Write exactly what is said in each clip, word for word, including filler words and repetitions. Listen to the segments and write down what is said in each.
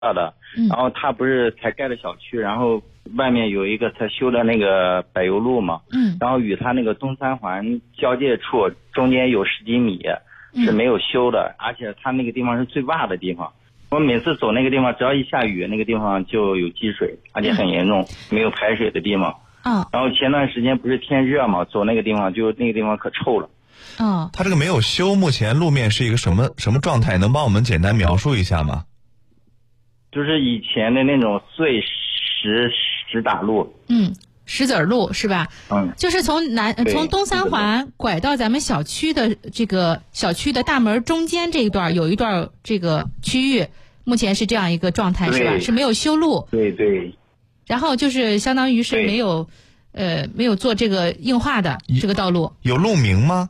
的，然后他不是才盖的小区，然后外面有一个他修的那个柏油路嘛， 嗯， 然后与他那个东三环交界处中间有十几米是没有修的，嗯、而且他那个地方是最洼的地方。我每次走那个地方，只要一下雨，那个地方就有积水，而且很严重，嗯、没有排水的地方。 嗯， 然后前段时间不是天热嘛，走那个地方就那个地方可臭了。 嗯， 他这个没有修，目前路面是一个什么什么状态？能帮我们简单描述一下吗？ 就是以前的那种碎石石打路， 嗯，石子儿路是吧？ 嗯， 就是从南从东三环拐到咱们小区的这个小区的大门中间这一段，有一段这个区域，目前是这样一个状态是吧？是没有修路。 对对。 然后就是相当于是没有，呃，没有做这个硬化的这个道路。 有路名吗？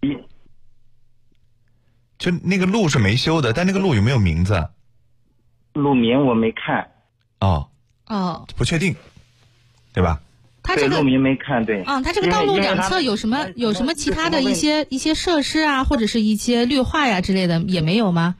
就那个路是没修的，但那个路有没有名字？ 路名我没看。 哦哦， 不确定，对吧？ 它这个路名没看，对。 啊、嗯，它这个道路两侧有什么有什么其他的一些一些设施啊，或者是一些绿化呀之类的也没有吗？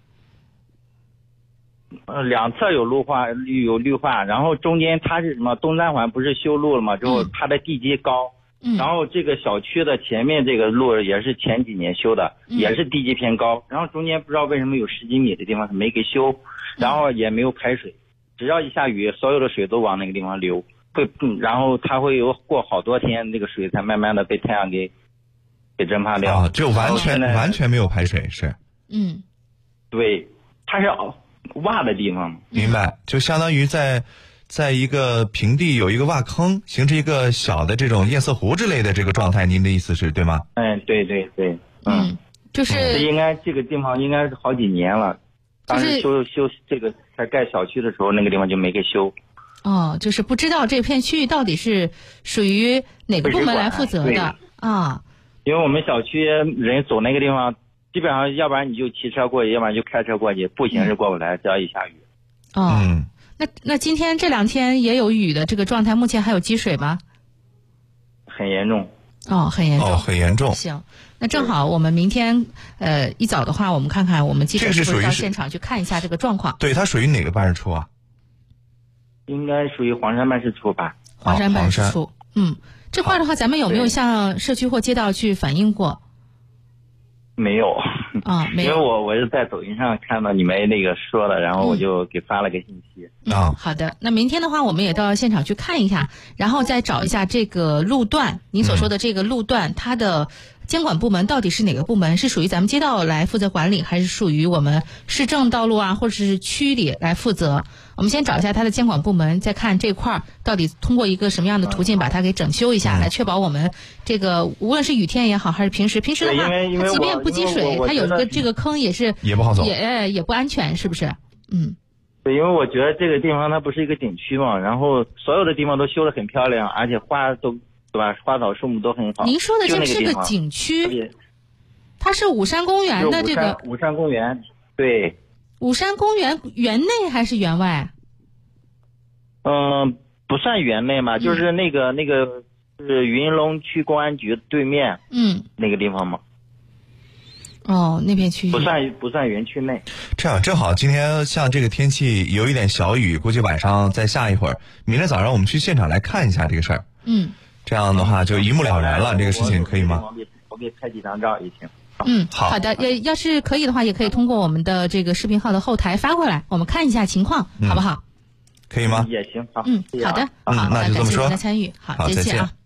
呃，两侧有绿化，有绿化，然后中间它是什么？东三环不是修路了吗？之后它的地基高。 嗯， 然后这个小区的前面这个路也是前几年修的， 嗯、 也是地基偏高，然后中间不知道为什么有十几米的地方它没给修，然后也没有排水，只要一下雨，所有的水都往那个地方流，会，嗯、然后它会有过好多天，那个水才慢慢的被太阳给给蒸发掉。 啊，就完全完全没有排水是？ 嗯， 对，它是洼的地方。 明白，就相当于在。在一个平地有一个洼坑，形成一个小的这种堰塞湖之类的这个状态，您的意思是对吗？ 嗯，对对对，嗯， 嗯就是这应该这个地方应该是好几年了，当时修修这个才盖小区的时候，那个地方就没给修。 哦，就是不知道这片区域到底是属于哪个部门来负责的啊？ 因为我们小区人走那个地方，基本上要不然你就骑车过去，要不然就开车过去，步行是过不来，只要一下雨。 哦。 嗯。 那那今天这两天也有雨的这个状态，目前还有积水吗？ 很严重。 哦，很严重。 哦，很严重。 行，那正好我们明天呃一早的话，我们看看我们记者是不是到现场去看一下这个状况。 对，它属于哪个办事处啊？ 应该属于黄山办事处吧。 黄山办事处。嗯，这块的话，咱们有没有向社区或街道去反映过？ 没有。 啊，没有， 因为我我是在抖音上看到你们那个说了，然后我就给发了个信息。 啊、嗯，好的。那明天的话，我们也到现场去看一下，然后再找一下这个路段，您所说的这个路段，嗯、它的监管部门到底是哪个部门？是属于咱们街道来负责管理，还是属于我们市政道路啊，或者是区里来负责？我们先找一下它的监管部门，再看这块儿到底通过一个什么样的途径把它给整修一下，嗯、来确保我们这个无论是雨天也好，还是平时平时的话，它即便不积水，它有一个这个坑也是也不好走， 也也不安全，是不是？嗯。 对，因为我觉得这个地方它不是一个景区嘛，然后所有的地方都修得很漂亮，而且花都对吧，花草树木都很好。 您说的这是个景区，它是武山公园的这个武山公园，对。 武山公园园内还是园外？ 嗯、呃，不算园内嘛，嗯、就是那个那个是云龙区公安局对面， 嗯， 那个地方嘛。 哦，那片区域不算不算园区内。 这样正好，今天像这个天气有一点小雨，估计晚上再下一会儿，明天早上我们去现场来看一下这个事儿。 嗯， 这样的话就一目了然了，这个事情可以吗？ 我给我给拍几张照也行。 嗯， 好好的，要要是可以的话，也可以通过我们的这个视频号的后台发过来，我们看一下情况， 嗯、 好不好？ 可以吗？ 也行，好。 嗯，好的， 嗯， 好， 那就这么说。 感谢您的参与，好， 再见啊。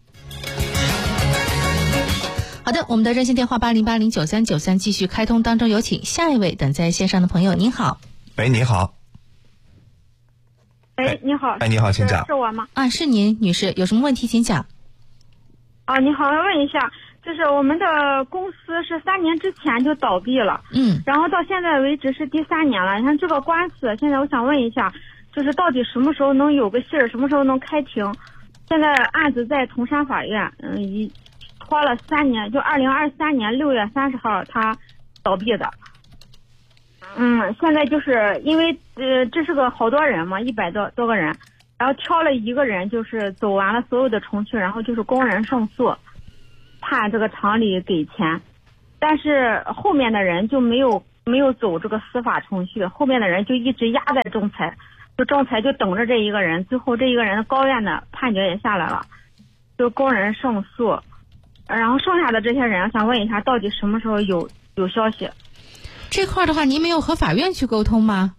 好的，我们的热线电话八零八零九三九三继续开通当中，有请下一位等在线上的朋友，您好。 喂，你好。 哎，你好。 哎，你好，请讲。 是我吗？ 啊，是您，女士，有什么问题请讲。 啊，你好，问一下，就是我们的公司是三年之前就倒闭了， 嗯， 然后到现在为止是第三年了。你看这个官司，现在我想问一下，就是到底什么时候能有个信儿，什么时候能开庭？现在案子在铜山法院，嗯，一拖了三年，就二零二三年六月三十号他倒闭的。嗯，现在就是因为呃这是个好多人嘛，一百多多个人。然后挑了一个人，就是走完了所有的程序，然后就是工人胜诉，判这个厂里给钱，但是后面的人就没有没有走这个司法程序，后面的人就一直压在仲裁，就仲裁就等着这一个人，最后这一个人的高院的判决也下来了，就公人胜诉。然后剩下的这些人，想问一下，到底什么时候有有消息？ 这块的话，您没有和法院去沟通吗？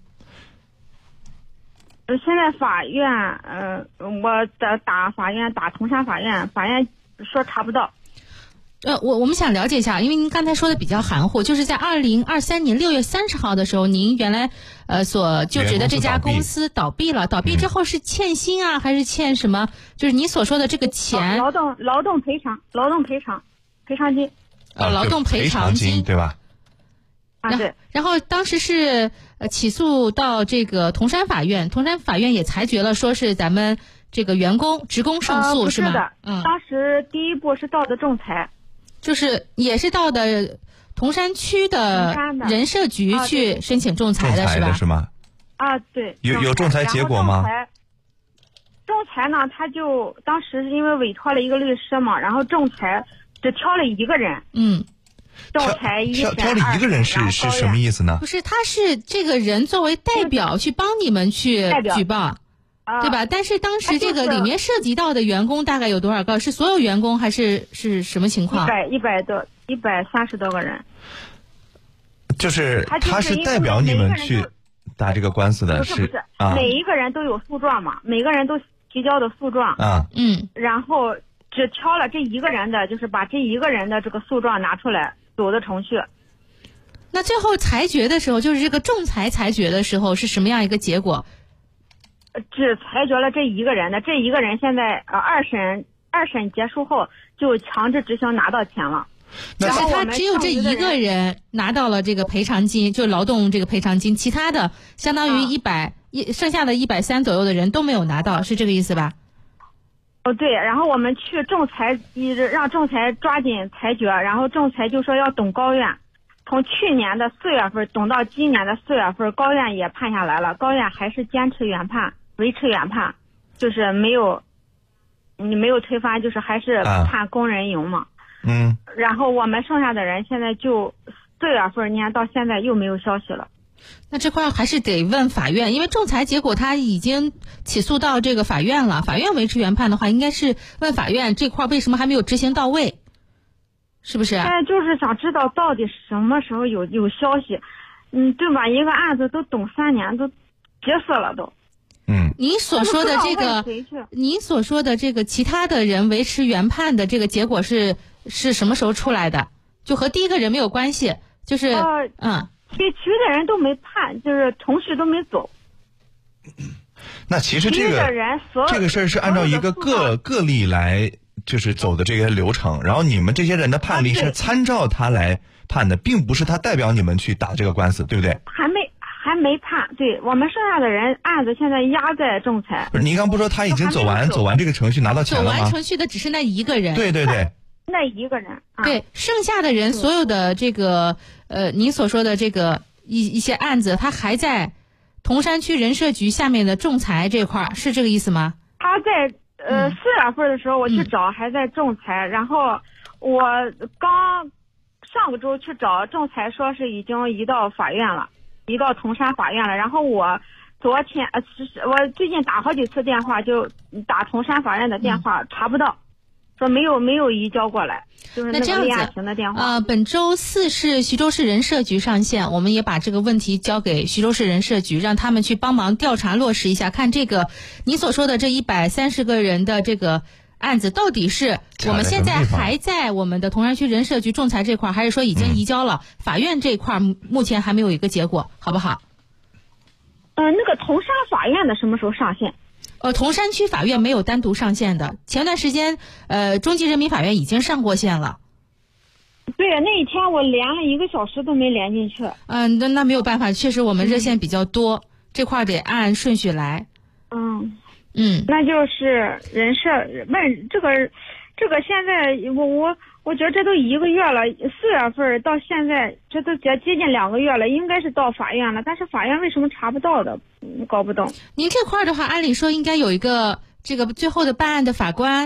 呃，现在法院，呃，我打打法院，打铜山法院，法院说查不到。 呃，我我们想了解一下，因为您刚才说的比较含糊，就是在二零二三年六月三十号的时候，您原来呃所就职的这家公司倒闭了，倒闭之后是欠薪啊，嗯、还是欠什么？就是你所说的这个钱， 劳动劳动赔偿，劳动赔偿，赔偿金， 呃，劳动赔偿金， 对吧？ 啊，对。 然后当时是呃起诉到这个铜山法院，铜山法院也裁决了，说是咱们这个员工职工胜诉、 呃、 是吗？ 是的， 嗯， 当时第一步是到的仲裁。 就是也是到的铜山区的人社局去申请仲裁的是吧？ 是吗？ 啊，对。 有有仲裁结果吗？ 仲裁呢，他就当时因为委托了一个律师嘛，然后仲裁只挑了一个人。 嗯。 仲裁一审、 挑了一个人是是什么意思呢？ 不是，他是这个人作为代表去帮你们去举报。对吧？但是当时这个里面涉及到的员工大概有多少个？是所有员工还是是什么情况？ 一百一百多，一百三十多个人。 就是他是代表你们去打这个官司的， 不是不是， 啊、 每一个人都有诉状嘛，每个人都提交的诉状啊， 嗯， 然后只挑了这一个人的，就是把这一个人的这个诉状拿出来走的程序。 那最后裁决的时候，就是这个仲裁裁决的时候是什么样一个结果？ 只裁决了这一个人的，这一个人现在呃二审二审结束后就强制执行拿到钱了。 但是他只有这一个人拿到了这个赔偿金，就劳动这个赔偿金，其他的相当于一百一剩下的一百三左右的人都没有拿到，是这个意思吧？ 哦，对，然后我们去仲裁，让仲裁抓紧裁决，然后仲裁就说要等高院，从去年的四月份等到今年的四月份，高院也判下来了，高院还是坚持原判。维持原判，就是没有，你没有推翻，就是还是判工人赢嘛。 嗯。 然后我们剩下的人现在就四月份，你看到现在又没有消息了。 那这块还是得问法院，因为仲裁结果他已经起诉到这个法院了，法院维持原判的话，应该是问法院这块为什么还没有执行到位，是不是？ 现在就是想知道到底什么时候有有消息，嗯，对吧？一个案子都等三年，都结死了都。 嗯， 您所说的这个，您所说的这个其他的人维持原判的这个结果是是什么时候出来的？就和第一个人没有关系，就是呃、 嗯， 其其余的人都没判，就是程序都没走。 那其实这个这个事儿是按照一个个个例来就是走的这个流程，然后你们这些人的判例是参照他来判的，并不是他代表你们去打这个官司，对不对？ 还没。还没判，对我们剩下的人案子现在压在仲裁。 不是，您刚不说他已经走完走完这个程序拿到钱了吗？ 走完程序的只是那一个人。 对对对， 那一个人。啊、 对，剩下的人所有的这个呃，您所说的这个一一些案子，他还在铜山区人社局下面的仲裁这块儿，是这个意思吗？ 他在呃四、嗯、月份的时候我去找，还在仲裁，嗯、然后我刚上个周去找仲裁，说是已经移到法院了。移到铜山法院了，然后我昨天呃，我最近打好几次电话，就打铜山法院的电话、嗯、查不到，说没有没有移交过来，就是那个立案庭的电话。 呃，本周四是徐州市人社局上线，我们也把这个问题交给徐州市人社局，让他们去帮忙调查落实一下，看这个你所说的这一百三十个人的这个案子到底是我们现在还在我们的铜山区人社局仲裁这块，还是说已经移交了、嗯、法院这块目前还没有一个结果，好不好？ 呃，那个铜山法院的什么时候上线？ 呃，铜山区法院没有单独上线的，前段时间呃中级人民法院已经上过线了。 对，那一天我连了一个小时都没连进去。 嗯、呃，那那没有办法，确实我们热线比较多，嗯、这块得按顺序来。 嗯。 嗯， 那就是人社问这个，这个现在我我我觉得这都一个月了，四月份到现在这都接接近两个月了，应该是到法院了，但是法院为什么查不到的，搞不懂。 您这块的话，按理说应该有一个这个最后的办案的法官，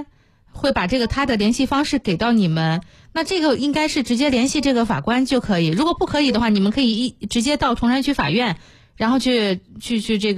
会把这个他的联系方式给到你们。那这个应该是直接联系这个法官就可以，如果不可以的话，你们可以一直接到铜山区法院，然后去去去这个。